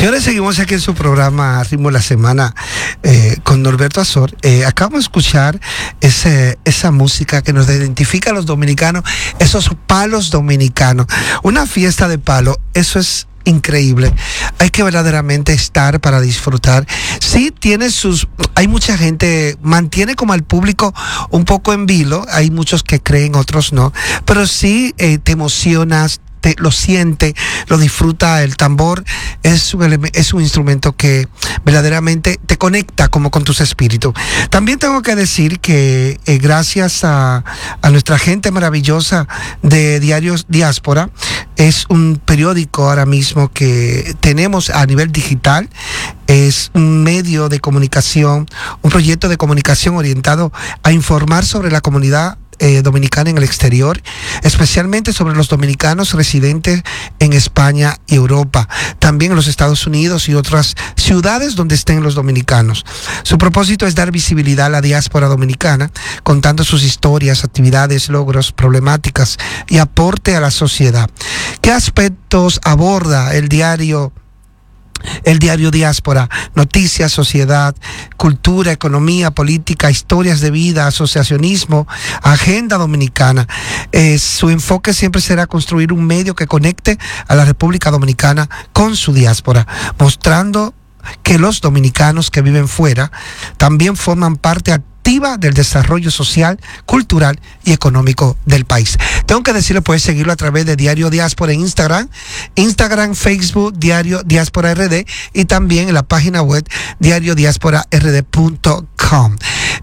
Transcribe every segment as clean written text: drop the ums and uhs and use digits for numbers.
Señores, seguimos aquí en su programa Ritmo de la Semana con Norberto Azor. Acabamos de escuchar esa música que nos identifica a los dominicanos, esos palos dominicanos. Una fiesta de palo, eso es increíble. Hay que verdaderamente estar para disfrutar. Sí, hay mucha gente, mantiene como al público un poco en vilo, hay muchos que creen, otros no, pero sí te emocionas, lo siente, lo disfruta. El tambor es un instrumento que verdaderamente te conecta como con tus espíritus. También tengo que decir que gracias a nuestra gente maravillosa de Diarios Diáspora, es un periódico ahora mismo que tenemos a nivel digital. Es un medio de comunicación, un proyecto de comunicación orientado a informar sobre la comunidad dominicana en el exterior, especialmente sobre los dominicanos residentes en España y Europa, también en los Estados Unidos y otras ciudades donde estén los dominicanos. Su propósito es dar visibilidad a la diáspora dominicana, contando sus historias, actividades, logros, problemáticas y aporte a la sociedad. ¿Qué aspectos aborda el diario Diáspora? Noticias, sociedad, cultura, economía, política, historias de vida, asociacionismo, agenda dominicana. Su enfoque siempre será construir un medio que conecte a la República Dominicana con su diáspora, mostrando que los dominicanos que viven fuera también forman parte activa del desarrollo social, cultural y económico del país. Tengo que decirle, puedes seguirlo a través de Diario Diáspora en Instagram, Facebook, Diario Diáspora RD, y también en la página web diariodiasporard.com.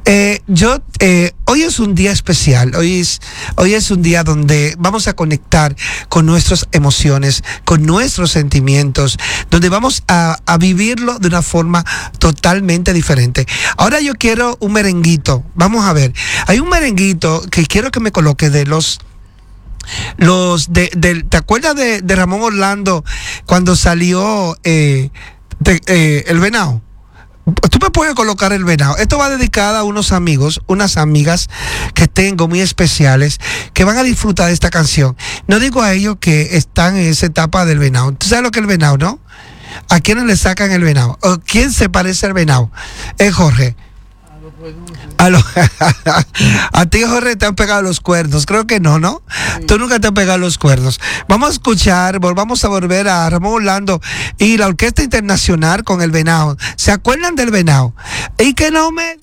Hoy es un día especial, hoy es un día donde vamos a conectar con nuestras emociones, con nuestros sentimientos, donde vamos a vivirlo de una forma totalmente diferente. Ahora yo quiero un merenguito, vamos a ver, hay un merenguito que quiero que me coloque de ¿te acuerdas de Ramón Orlando cuando salió El Venao? Tú me puedes colocar El Venao. Esto va dedicado a unos amigos, unas amigas que tengo muy especiales, que van a disfrutar de esta canción. No digo a ellos que están en esa etapa del venao. ¿Tú sabes lo que es el venao, no? ¿A quiénes le sacan el venao? ¿O quién se parece al venao? Jorge. A ti, Jorge, te han pegado los cuernos. Creo que no, ¿no? Sí. Tú nunca te han pegado los cuernos. Vamos a escuchar, vamos a volver a Ramón Orlando y la Orquesta Internacional con El Venao. ¿Se acuerdan del venao? Y que no me